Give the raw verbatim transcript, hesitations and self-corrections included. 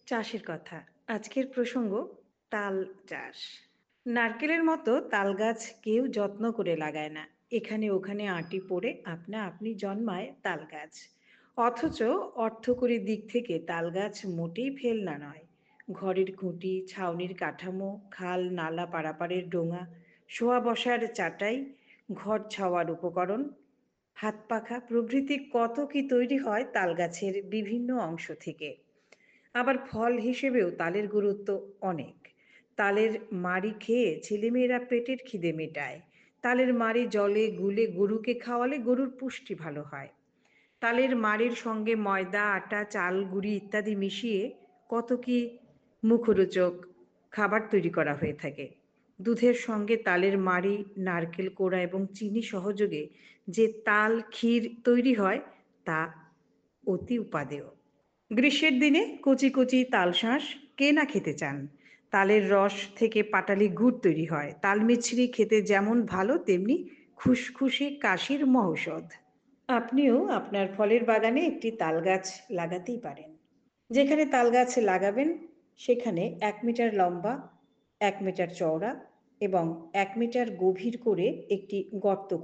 চাষের কথা। আজকের প্রসঙ্গ তাল চাষ। নারকেলের মতো তাল গাছ কেউ যত্ন করে লাগায় না। এখানে ওখানে আঁটি পড়ে আপনা আপনি জন্মায় তাল গাছ। অথচ অর্থকরী দিক থেকে তাল গাছ মোটেই ফেলনা নয়। ঘরের খুঁটি, ছাউনির কাঠামো, খাল নালা পারাপারের ডোঙা, শোয়া বসার চাটাই, ঘর ছাওয়ার উপকরণ, হাত পাখা প্রভৃতি কত কি তৈরি হয় তাল গাছের বিভিন্ন অংশ থেকে। আবার ফল হিসেবেও তালের গুরুত্ব অনেক। তালের মাড়ি খেয়ে ছেলেমেয়েরা পেটের খিদে মেটায়। তালের মাড়ি জলে গুলে গরুকে খাওয়ালে গরুর পুষ্টি ভালো হয়। তালের মাড়ির সঙ্গে ময়দা, আটা, চাল গুঁড়ি ইত্যাদি মিশিয়ে কত কি মুখরোচক খাবার তৈরি করা হয়ে থাকে। দুধের সঙ্গে তালের মাড়ি, নারকেল কোড়া এবং চিনি সহযোগে যে তাল ক্ষীর তৈরি হয় তা অতি উপাদেয়। গ্রীষ্মের দিনে কচি কচি তালশাঁস কে না খেতে চান। তালের রস থেকে পাটালি গুড় তৈরি হয়। তাল মিছরি খেতে যেমন ভালো তেমনি খুসখুসে কাশির মহৌষধ। আপনিও আপনার ফলের বাগানে একটি তাল গাছ লাগাতেই পারেন। যেখানে তাল গাছ লাগাবেন সেখানে এক মিটার লম্বা, এক মিটার চওড়া এবং এক মিটার গভীর করে একটি গর্ত